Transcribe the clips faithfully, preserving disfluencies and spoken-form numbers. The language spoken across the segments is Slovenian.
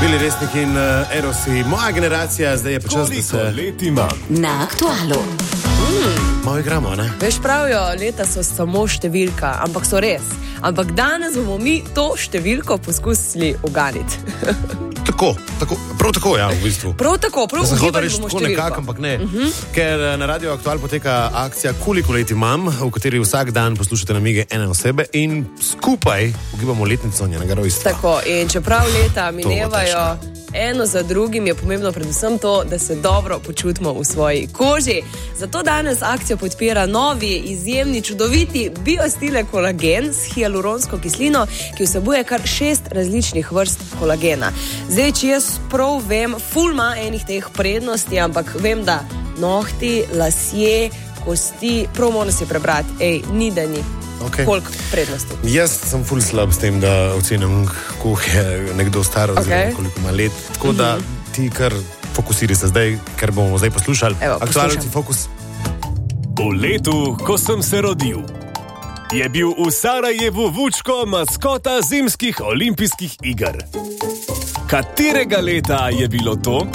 Bili Resnik in uh, Erosi, moja generacija, zdaj je počas, da se... let ima? Na Aktualu. Mm. Malo igramo, ne? Veš, pravijo, leta so samo številka, ampak so res. Ampak danes bomo mi to številko poskusili uganiti. Tako, tako, prav tako, ja, v bistvu. Prav tako, prav tako. ugibali bomo številko. Nekak, ampak ne. Uh -huh. Ker na Radio Aktual poteka akcija Koliko let imam, v kateri vsak dan poslušate namige ene osebe in skupaj ugibamo letnico njenega rojstva. Tako, in čeprav leta minevajo eno za drugim, je pomembno predvsem to, da se dobro počutimo v svoji koži. Zato danes akcijo podpira novi, izjemni, čudoviti biostile kolagen s hialuronsko kislino, ki vsebuje kar šest različnih vrst kolagena. Zdaj, če jaz prav vem, ful ima enih teh prednosti, ampak vem, da nohti, lasje, kosti, prav moram si prebrati, ej, ni da ni. Okay. Koliko prednosti? Jaz sem ful slab s tem, da ocenim, koliko je nekdo star, okay. oziroma koliko ima let. Tako mm-hmm. da ti kar fokusiri se zdaj, ker bomo zdaj poslušali. Aktualni fokus. V letu, ko sem se rodil, je bil v Sarajevu Vučko maskota zimskih olimpijskih iger. Katerega leta je bilo to?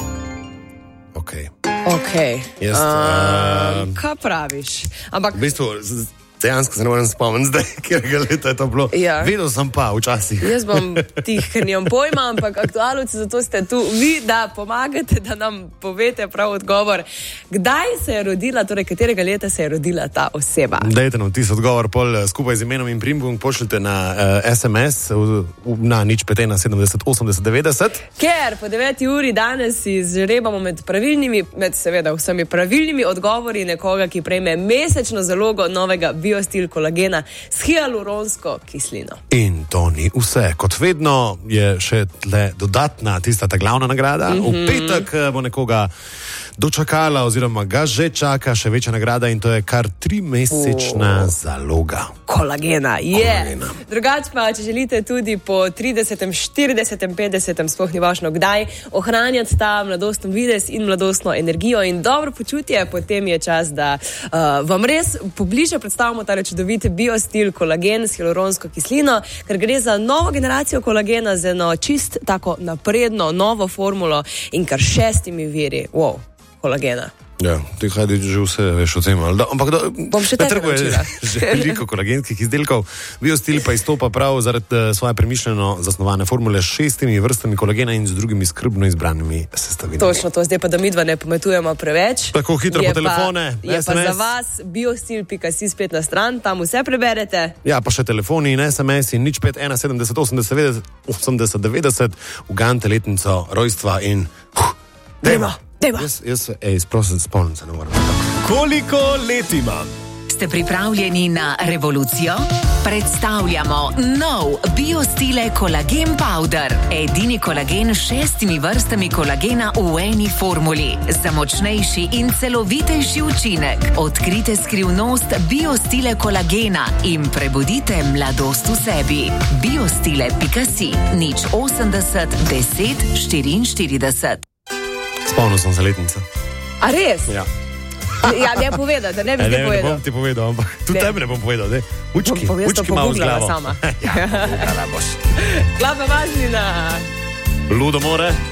Ok. Ok. Jaz, um, uh, kaj praviš? Ampak... V bistvu... Dejansko se ne morem spomniti zdaj, kjerega leta je to bilo. Ja. Vedel sem pa včasih. Jaz bom tih, ker nimam pojma, ampak aktualovci, zato ste tu vi, da pomagate, da nam povete prav odgovor. Kdaj se je rodila, torej katerega leta se je rodila ta oseba? Dajte nam tisti odgovor pol skupaj z imenom in priimkom, pošljite na uh, es em es v, v, na nič pet ena sedemdeset osemdeset devetdeset. Ker po deveti uri danes izžrebamo med pravilnimi, med seveda vsemi pravilnimi odgovori nekoga, ki prejme mesečno zalogo novega biostil kolagena s hialuronsko kislino. In to ni vse. Kot vedno je še tle dodatna tista ta glavna nagrada. Mm-hmm. V petek bo nekoga dočakala oziroma ga že čaka še večja nagrada in to je kar trimesečna oh. zaloga. Kolagena, je. Yeah. Drugač pa, če želite tudi po tridesetem, štiridesetem, petdesetem, sploh ni važno kdaj, ohranjati ta mladostni videz in mladostno energijo in dobro počutje, potem je čas, da uh, vam res pobliže predstavimo ta čudovit biostil kolagen s hialuronsko kislino, ker gre za novo generacijo kolagena z eno čist tako napredno novo formulo in kar šestimi viri wow, kolagena. Ja, ti hajdi že vse veš o tem, da, ampak da, bom še tega naučila. Že veliko kolagenskih izdelkov. Biostil pa izstopa prav zaradi svoje premišljeno zasnovane formule s šestimi vrstami kolagena in z drugimi skrbno izbranimi sestavinami. Točno to, zdaj pa da midva ne pometujemo preveč. Tako hitro po telefone, pa, je pa za vas biostil pika si spletna stran, tam vse preberete. Ja, pa še telefoni in es em es in nič pet ena sedemdeset osemdeset devetdeset ugante letnico rojstva in huh, dejmo. Dejmo. Jaz, jaz, ej, sprosim, spomnim se, ne moram. Koliko let imam? Ste pripravljeni na revolucijo? Predstavljamo nov biostile kolagen powder. Edini kolagen s šestimi vrstami kolagena v eni formuli. Za močnejši in celovitejši učinek. Odkrite skrivnost biostile kolagena in prebudite mladost v sebi. biostile pika si, nič osemdeset, deset, štiriinštirideset. Spomnil sem za letnico. A res? Ja. Ja, ne povedal, da ne bi e, zdaj ne, povedal. Ne bom ti povedal, ampak tudi tebi ne bom povedal. Ne? Učki, bom učki malo z glavo. sama. Ja, pogledala boš. Klapa važnina. Ludo more.